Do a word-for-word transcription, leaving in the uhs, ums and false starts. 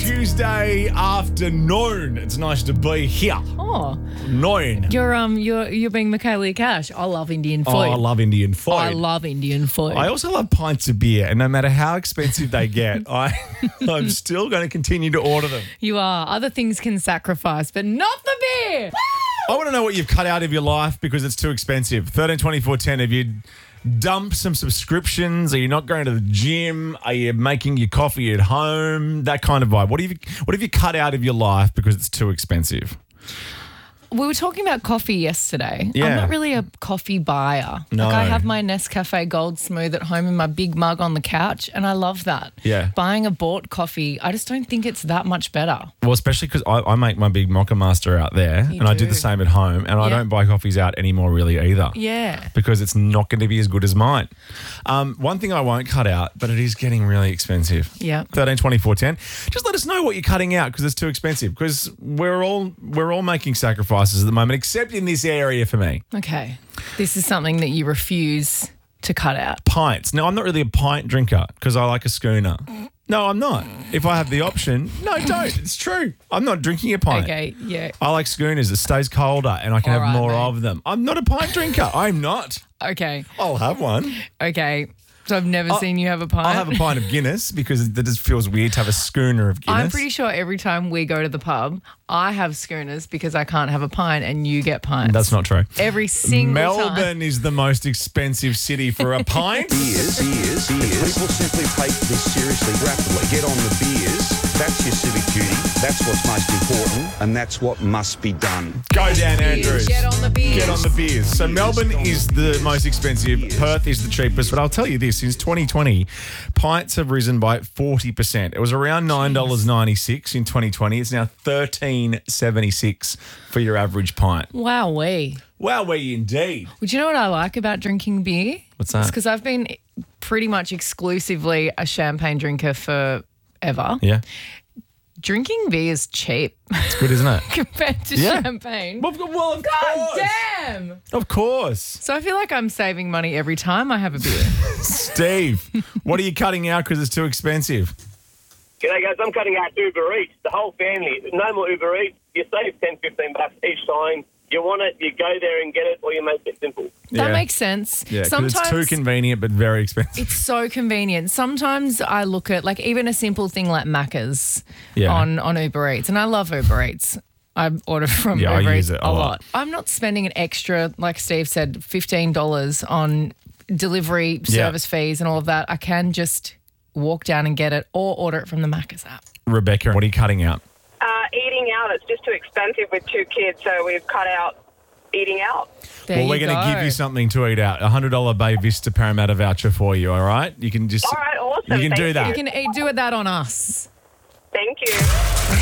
Tuesday afternoon. It's nice to be here. Oh, Nine. you're um you're you're being Michaela Cash. I love Indian food. Oh, I love Indian food. I love Indian food. I also love pints of beer, and no matter how expensive they get, I, I'm still going to continue to order them. You are. Other things can sacrifice, but not the beer. I want to know what you've cut out of your life because it's too expensive. thirteen twenty-four ten. Have you dumped some subscriptions? Are you not going to the gym? Are you making your coffee at home? That kind of vibe. What have you What have you cut out of your life because it's too expensive? We were talking about coffee yesterday. Yeah. I'm not really a coffee buyer. No. Like I have my Nescafe Gold Smooth at home in my big mug on the couch, and I love that. Yeah. Buying a bought coffee, I just don't think it's that much better. Well, especially because I, I make my big Mocha Master out there, You and I do do. the same at home, and I Yeah. don't buy coffees out anymore really either. Yeah. Because it's not going to be as good as mine. Um, one thing I won't cut out, but it is getting really expensive. Yeah. thirteen twenty-four ten. Just let us know what you're cutting out because it's too expensive. Because we're all we're all making sacrifices at the moment, except in this area for me. Okay. This is something that you refuse to cut out. Pints. Now, I'm not really a pint drinker because I like a schooner. No, I'm not. If I have the option, no, don't. It's true. I'm not drinking a pint. Okay, yeah. I like schooners. It stays colder and I can All have right, more mate. of them. I'm not a pint drinker. I'm not. Okay. I'll have one. Okay. So I've never seen you have a pint. I'll have a pint of Guinness because it just feels weird to have a schooner of Guinness. I'm pretty sure every time we go to the pub, I have schooners because I can't have a pint and you get pints. That's not true. Every single Melbourne time. is the most expensive city for a pint. Beers, beers, beers. People simply take this seriously rapidly. Get on the beers. That's your civic duty. That's what's most important, and that's what must be done. Go down, Andrews. Get on the beers. Get on the beers. So Melbourne is the most expensive. Perth is the cheapest. But I'll tell you this, since twenty twenty, pints have risen by forty percent. It was around nine dollars ninety-six in twenty twenty. It's now thirteen dollars seventy-six for your average pint. Wowee. Wowee indeed. Would you know what I like about drinking beer? What's that? It's because I've been pretty much exclusively a champagne drinker forever. Yeah. Drinking beer is cheap It's good, isn't it? compared to Yeah. champagne. Well, of- well, of God course. damn. Of course. So I feel like I'm saving money every time I have a beer. Steve, what are you cutting out because it's too expensive? G'day guys, I'm cutting out Uber Eats. The whole family, no more Uber Eats. You save ten, fifteen bucks each time. You want it, you go there and get it, or you make it simple. That Yeah. makes sense. Yeah, 'cause Sometimes it's too convenient but very expensive. it's so convenient. Sometimes I look at like even a simple thing like Macca's Yeah. on, on Uber Eats, and I love Uber Eats. I order from Yeah, I Uber use Eats it a lot. I'm not spending an extra, like Steve said, fifteen dollars on delivery Yeah. service fees and all of that. I can just walk down and get it or order it from the Macca's app. Rebecca, what are you cutting out? Uh, eating out, it's just too expensive with two kids, so we've cut out eating out. There well, you we're going to go. give you something to eat out. A one hundred dollars Bay Vista Parramatta voucher for you, all right? You can just... All right, awesome. You can Thank do that. You can eat, do it that on us. Thank you.